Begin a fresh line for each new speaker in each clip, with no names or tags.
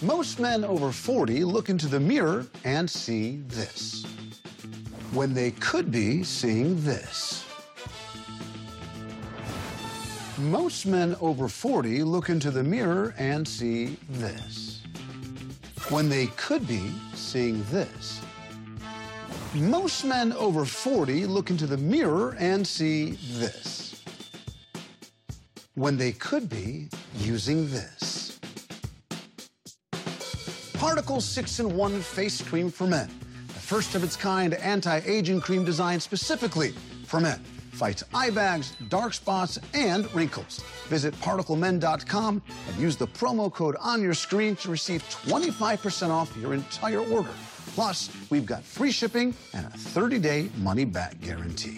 Most men over 40 look into the mirror and see this, when they could be seeing this. Most men over 40 look into the mirror and see this, when they could be seeing this. Most men over 40 look into the mirror and see this, when they could be using this. Particle 6-in-1 Face Cream for Men, the first of its kind anti-aging cream designed specifically for men. Fights eye bags, dark spots, and wrinkles. Visit ParticleMen.com and use the promo code on your screen to receive 25% off your entire order. Plus, we've got free shipping and a 30-day money-back guarantee.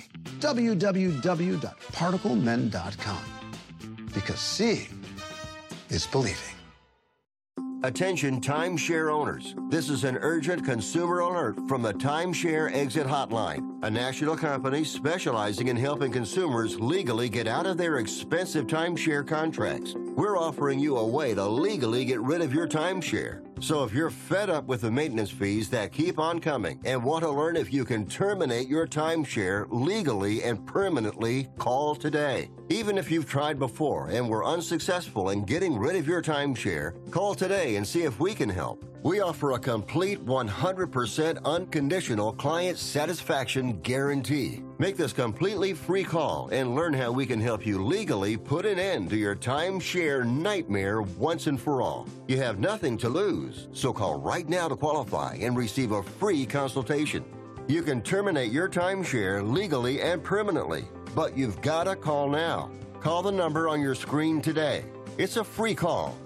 www.ParticleMen.com. Because seeing is believing.
Attention timeshare owners. This is an urgent consumer alert from the Timeshare Exit Hotline, a national company specializing in helping consumers legally get out of their expensive timeshare contracts. We're offering you a way to legally get rid of your timeshare. So if you're fed up with the maintenance fees that keep on coming and want to learn if you can terminate your timeshare legally and permanently, call today. Even if you've tried before and were unsuccessful in getting rid of your timeshare, call today and see if we can help. We offer a complete 100% unconditional client satisfaction guarantee. Make this completely free call and learn how we can help you legally put an end to your timeshare nightmare once and for all. You have nothing to lose, so call right now to qualify and receive a free consultation. You can terminate your timeshare legally and permanently, but you've got to call now. Call the number on your screen today. It's a free call.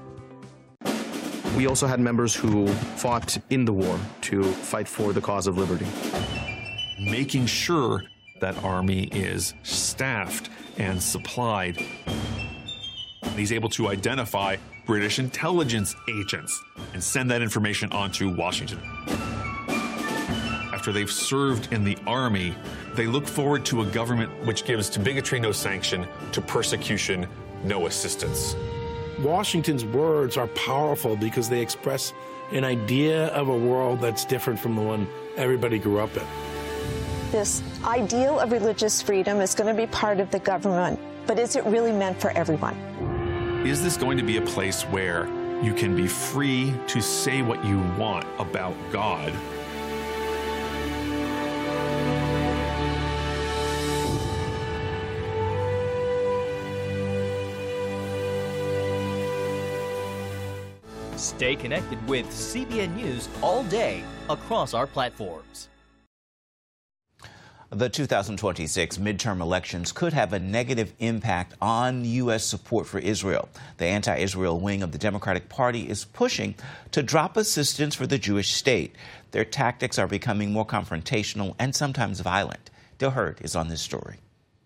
We also had members who fought in the war to fight for the cause of liberty.
Making sure that Army is staffed and supplied. He's able to identify British intelligence agents and send that information on to Washington. After they've served in the Army, they look forward to a government which gives to bigotry no sanction, to persecution no assistance.
Washington's words are powerful because they express an idea of a world that's different from the one everybody grew up in.
This ideal of religious freedom is going to be part of the government, but is it really meant for everyone?
Is this going to be a place where you can be free to say what you want about God?
Stay connected with CBN News all day across our platforms.
The 2026 midterm elections could have a negative impact on U.S. support for Israel. The anti-Israel wing of the Democratic Party is pushing to drop assistance for the Jewish state. Their tactics are becoming more confrontational and sometimes violent. Dale Hurd is on this story.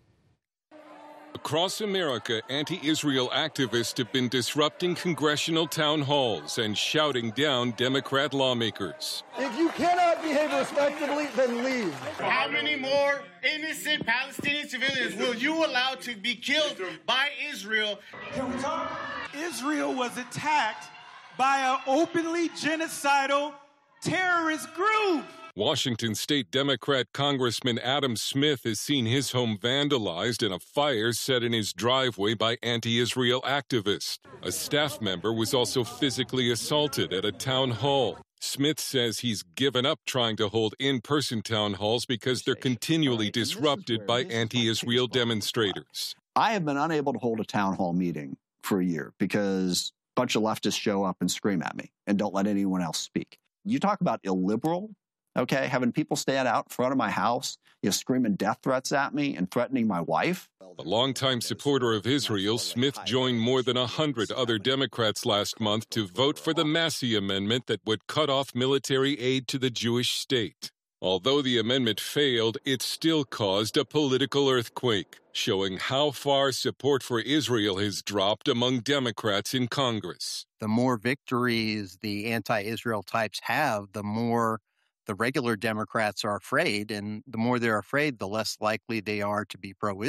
Across America, anti-Israel activists have been disrupting congressional town halls and shouting down Democrat lawmakers.
If you cannot behave respectably, then leave.
How many more innocent Palestinian civilians will you allow to be killed by Israel?
Can we talk? Israel was attacked by an openly genocidal terrorist group.
Washington State Democrat Congressman Adam Smith has seen his home vandalized and a fire set in his driveway by anti-Israel activists. A staff member was also physically assaulted at a town hall. Smith says he's given up trying to hold in-person town halls because they're continually disrupted by anti-Israel demonstrators.
I have been unable to hold a town hall meeting for a year because a bunch of leftists show up and scream at me and don't let anyone else speak. You talk about illiberal. Okay, having people stand out in front of my house, screaming death threats at me and threatening my wife.
A longtime supporter of Israel, Smith joined more than 100 other Democrats last month to vote for the Massey Amendment that would cut off military aid to the Jewish state. Although the amendment failed, it still caused a political earthquake, showing how far support for Israel has dropped among Democrats in Congress.
The more victories the anti-Israel types have, the more the regular Democrats are afraid, and the more they're afraid, the less likely they are to be pro-Israel.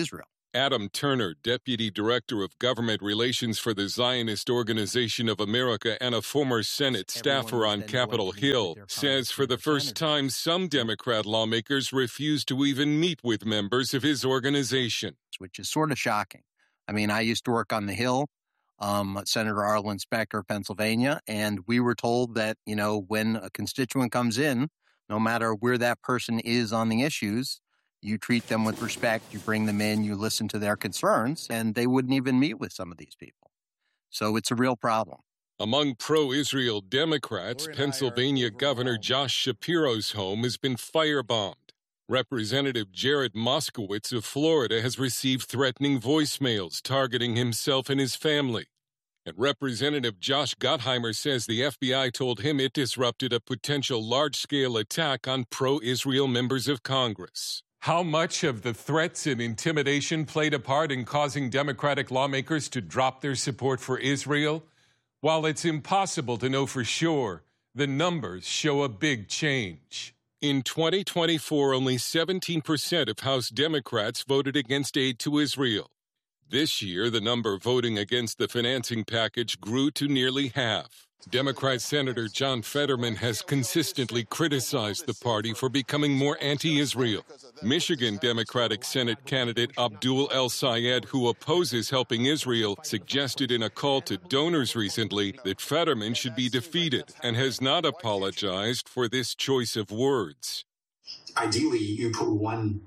Adam Turner, Deputy Director of Government Relations for the Zionist Organization of America and a former Senate staffer on Capitol Hill, says for the first time some Democrat lawmakers refuse to even meet with members of his organization.
Which is sort of shocking. I mean, I used to work on the Hill, Senator Arlen Specter, Pennsylvania, and we were told that, when a constituent comes in, no matter where that person is on the issues, you treat them with respect, you bring them in, you listen to their concerns, and they wouldn't even meet with some of these people. So it's a real problem.
Among pro-Israel Democrats, Pennsylvania Governor Josh Shapiro's home has been firebombed. Representative Jared Moskowitz of Florida has received threatening voicemails targeting himself and his family. And Representative Josh Gottheimer says the FBI told him it disrupted a potential large-scale attack on pro-Israel members of Congress. How much of the threats and intimidation played a part in causing Democratic lawmakers to drop their support for Israel? While it's impossible to know for sure, the numbers show a big change. In 2024, only 17% of House Democrats voted against aid to Israel. This year, the number voting against the financing package grew to nearly half. Democrat Senator John Fetterman has consistently criticized the party for becoming more anti-Israel. Michigan Democratic Senate candidate Abdul El-Sayed, who opposes helping Israel, suggested in a call to donors recently that Fetterman should be defeated and has not apologized for this choice of words.
Ideally, you put one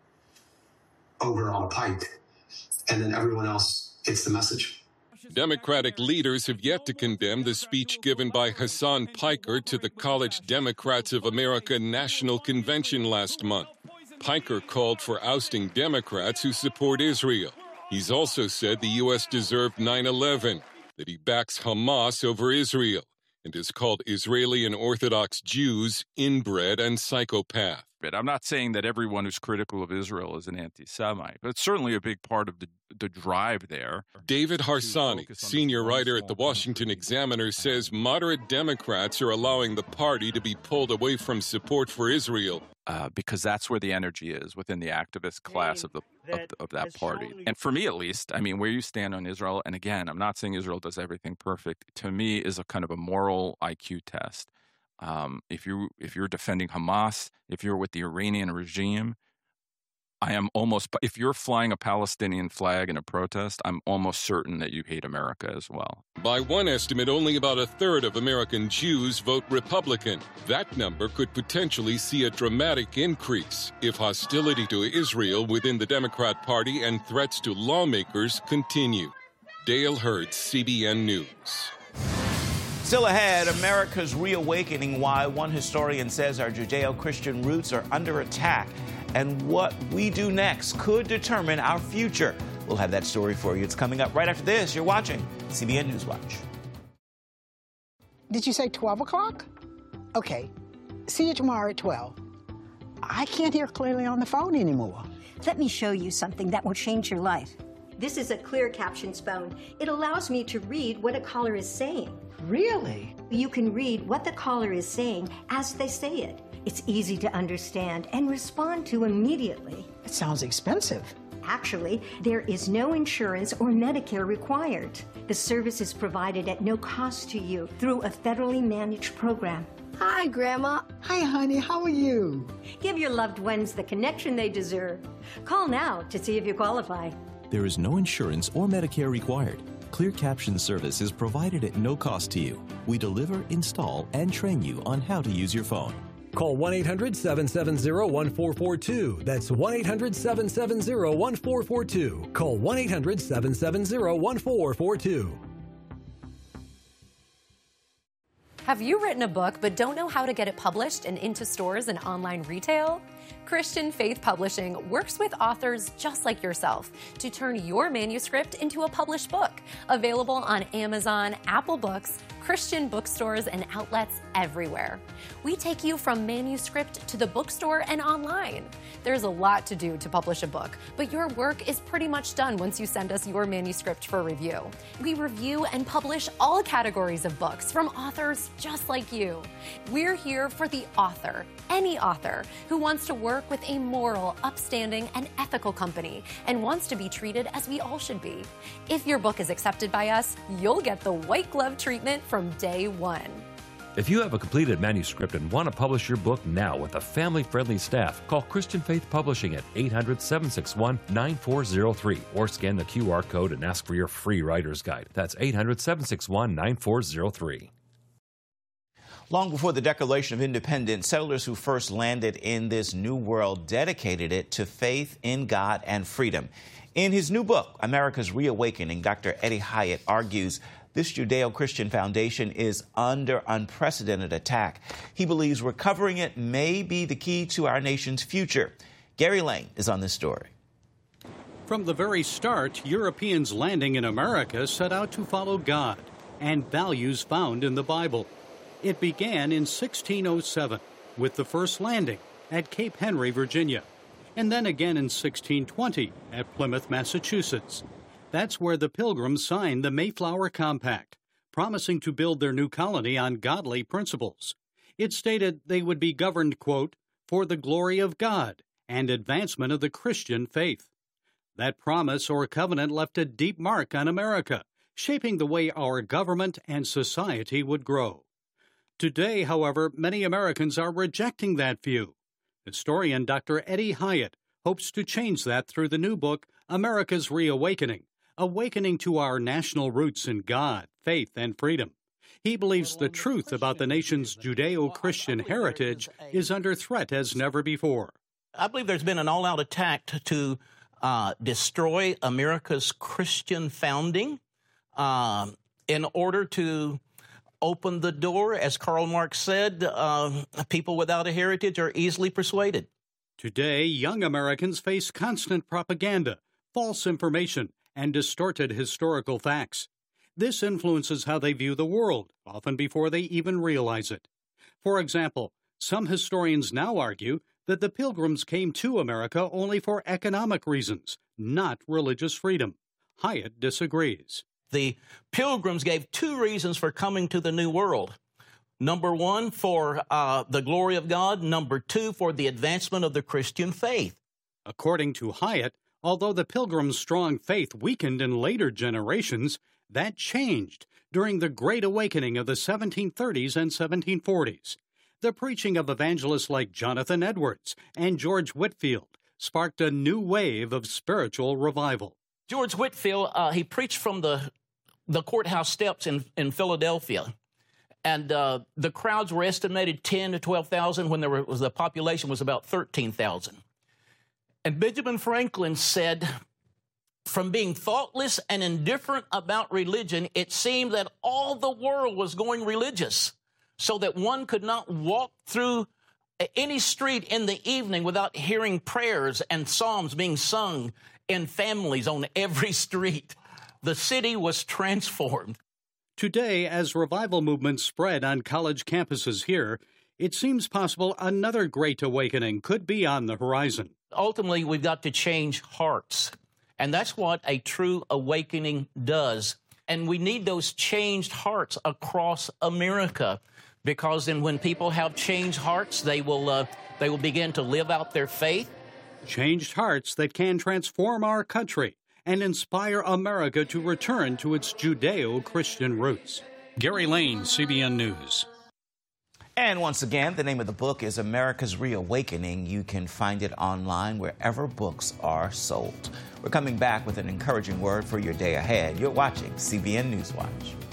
over on a pipe, and then everyone else gets the message.
Democratic leaders have yet to condemn the speech given by Hassan Piker to the College Democrats of America National Convention last month. Piker called for ousting Democrats who support Israel. He's also said the U.S. deserved 9/11, that he backs Hamas over Israel, and has called Israeli and Orthodox Jews inbred and psychopath.
I'm not saying that everyone who's critical of Israel is an anti-Semite, but it's certainly a big part of the drive there.
David Harsanyi, senior writer at the Washington Examiner, says moderate Democrats are allowing the party to be pulled away from support for Israel.
Because that's where the energy is within the activist class of that party. And for me, at least, I mean, where you stand on Israel, and again, I'm not saying Israel does everything perfect, to me is a kind of a moral IQ test. If you're defending Hamas, if you're with the Iranian regime, if you're flying a Palestinian flag in a protest, I'm almost certain that you hate America as well.
By one estimate, only about a third of American Jews vote Republican. That number could potentially see a dramatic increase if hostility to Israel within the Democrat Party and threats to lawmakers continue. Dale Hurd, CBN News.
Still ahead, America's reawakening, why one historian says our Judeo-Christian roots are under attack, and what we do next could determine our future. We'll have that story for you. It's coming up right after this. You're watching CBN News Watch.
Did you say 12 o'clock? Okay. See you tomorrow at 12. I can't hear clearly on the phone anymore.
Let me show you something that will change your life. This is a Clear Captions phone. It allows me to read what a caller is saying.
Really?
You can read what the caller is saying as they say it. It's easy to understand and respond to immediately.
It sounds expensive.
Actually, there is no insurance or Medicare required. The service is provided at no cost to you through a federally managed program.
Hi, Grandma.
Hi, honey. How are you?
Give your loved ones the connection they deserve. Call now to see if you qualify.
There is no insurance or Medicare required. Clear Caption service is provided at no cost to you. We deliver, install, and train you on how to use your phone.
Call 1-800-770-1442. That's 1-800-770-1442. Call 1-800-770-1442.
Have you written a book but don't know how to get it published and into stores and online retail? Christian Faith Publishing works with authors just like yourself to turn your manuscript into a published book. Available on Amazon, Apple Books, Christian bookstores, and outlets everywhere. We take you from manuscript to the bookstore and online. There's a lot to do to publish a book, but your work is pretty much done once you send us your manuscript for review. We review and publish all categories of books from authors just like you. We're here for the author, any author who wants to work with a moral, upstanding, and ethical company and wants to be treated as we all should be. If your book is accepted by us, you'll get the white glove treatment from day one.
If you have a completed manuscript and want to publish your book now with a family-friendly staff, call Christian Faith Publishing at 800-761-9403 or scan the QR code and ask for your free writer's guide. That's 800-761-9403.
Long before the Declaration of Independence, settlers who first landed in this new world dedicated it to faith in God and freedom. In his new book, America's Reawakening, Dr. Eddie Hyatt argues this Judeo-Christian foundation is under unprecedented attack. He believes recovering it may be the key to our nation's future. Gary Lane is on this story.
From the very start, Europeans landing in America set out to follow God and values found in the Bible. It began in 1607 with the first landing at Cape Henry, Virginia, and then again in 1620 at Plymouth, Massachusetts. That's where the Pilgrims signed the Mayflower Compact, promising to build their new colony on godly principles. It stated they would be governed, quote, for the glory of God and advancement of the Christian faith. That promise or covenant left a deep mark on America, shaping the way our government and society would grow. Today, however, many Americans are rejecting that view. Historian Dr. Eddie Hyatt hopes to change that through the new book, America's Reawakening, Awakening to Our National Roots in God, Faith, and Freedom. He believes the truth about the nation's Judeo-Christian heritage is under threat as never before.
I believe there's been an all-out attack to destroy America's Christian founding in order to open the door. As Karl Marx said, people without a heritage are easily persuaded.
Today, young Americans face constant propaganda, false information, and distorted historical facts. This influences how they view the world, often before they even realize it. For example, some historians now argue that the Pilgrims came to America only for economic reasons, not religious freedom. Hyatt disagrees.
The Pilgrims gave two reasons for coming to the New World. Number one, for the glory of God. Number two, for the advancement of the Christian faith.
According to Hyatt, although the Pilgrims' strong faith weakened in later generations, that changed during the Great Awakening of the 1730s and 1740s. The preaching of evangelists like Jonathan Edwards and George Whitefield sparked a new wave of spiritual revival.
George Whitefield, he preached from the courthouse steps in Philadelphia. And the crowds were estimated 10 to 12,000 when the population was about 13,000. And Benjamin Franklin said, from being thoughtless and indifferent about religion, it seemed that all the world was going religious, so that one could not walk through any street in the evening without hearing prayers and psalms being sung in families on every street. The city was transformed.
Today, as revival movements spread on college campuses here, it seems possible another great awakening could be on the horizon.
Ultimately, we've got to change hearts. And that's what a true awakening does. And we need those changed hearts across America, because then when people have changed hearts, they will begin to live out their faith.
Changed hearts that can transform our country and inspire America to return to its Judeo-Christian roots. Gary Lane, CBN News.
And once again, the name of the book is America's Reawakening. You can find it online wherever books are sold. We're coming back with an encouraging word for your day ahead. You're watching CBN Newswatch.